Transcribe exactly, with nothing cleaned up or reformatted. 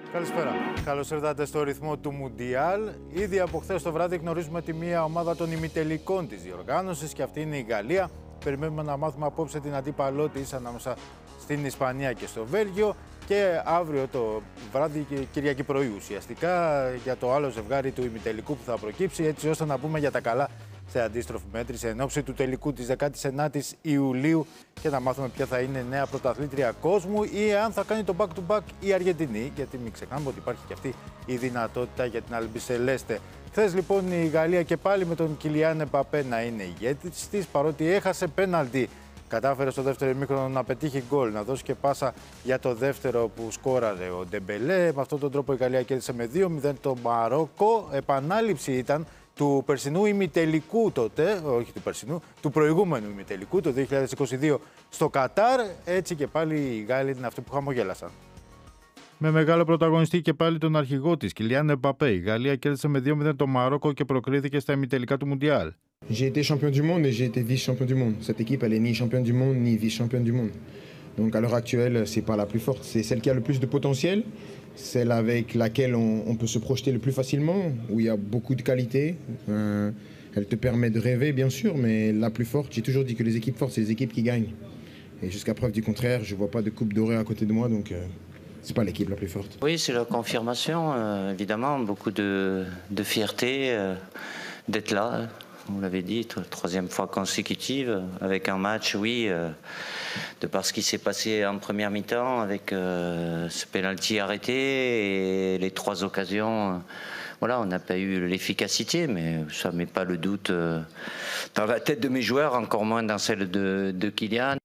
Καλησπέρα. Καλώς ήρθατε στο ρυθμό του Μουντιάλ. Ήδη από χθες το βράδυ γνωρίζουμε τη μία ομάδα των ημιτελικών της διοργάνωσης και αυτή είναι η Γαλλία. Περιμένουμε να μάθουμε απόψε την αντίπαλό της ανάμεσα στην Ισπανία και στο Βέλγιο. Και αύριο το βράδυ, Κυριακή πρωί ουσιαστικά, για το άλλο ζευγάρι του ημιτελικού που θα προκύψει, έτσι ώστε να πούμε για τα καλά σε αντίστροφη μέτρηση εν ώψη του τελικού της δεκάτης ενάτης Ιουλίου και να μάθουμε ποια θα είναι νέα πρωταθλήτρια κόσμου ή αν θα κάνει το back-to-back η Αργεντινή, γιατί μην ξεχνάμε ότι υπάρχει και αυτή η δυνατότητα για την Αλμπισελέστε. Χθες λοιπόν η Γαλλία και πάλι με τον Κιλιάν Εμπαπέ να είναι ηγέτης της, παρότι έχασε πέναλτι. Κατάφερε στο δεύτερο ημίχρονο να πετύχει γκολ, να δώσει και πάσα για το δεύτερο που σκόραρε ο Ντεμπελέ. Με αυτόν τον τρόπο η Γαλλία κέρδισε με δύο μηδέν το Μαρόκο. Επανάληψη ήταν του περσινού ημιτελικού τότε, όχι του περσινού, του προηγούμενου ημιτελικού, το δύο χιλιάδες είκοσι δύο στο Κατάρ. Έτσι και πάλι οι Γάλλοι είναι αυτοί που χαμογέλασαν. Με μεγάλο πρωταγωνιστή και πάλι τον αρχηγό της, Κιλιάν Εμπαπέ, η Γαλλία κέρδισε με δύο μηδέν το Μαρόκο και προκρίθηκε στα ημιτελικά του Μουντιάλ. J'ai été champion du monde et j'ai été vice-champion du monde. Cette équipe, elle est ni championne du monde ni vice-championne du monde. Donc à l'heure actuelle, c'est pas la plus forte, c'est celle qui a le plus de potentiel, celle avec laquelle on, on peut se projeter le plus facilement, où il y a beaucoup de qualité. Euh, elle te permet de rêver, bien sûr, mais la plus forte, j'ai toujours dit que les équipes fortes, c'est les équipes qui gagnent. Et jusqu'à preuve du contraire, je vois pas de coupe dorée à côté de moi, donc euh, c'est pas l'équipe la plus forte. Oui, c'est la confirmation, euh, évidemment, beaucoup de, de fierté euh, d'être là. Vous l'avez dit, troisième fois consécutive, avec un match, oui, euh, de par ce qui s'est passé en première mi-temps, avec euh, ce penalty arrêté et les trois occasions. Euh, voilà, on n'a pas eu l'efficacité, mais ça ne met pas le doute euh, dans la tête de mes joueurs, encore moins dans celle de, de Kylian.